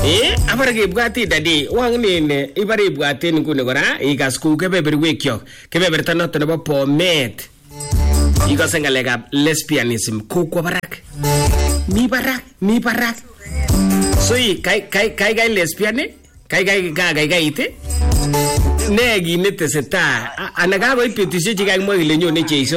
Abare kebwati dadi wang nene ibare ibwaten ngune kora ikas ku kebeberwekyok kebeberta noto nebo Bomet ikose ngalekab lesbianism kokwo barak mi barak so kai lesbian kai ite ne ginete seta ana ga boy petisye chikakimwa kele nyone Jeiso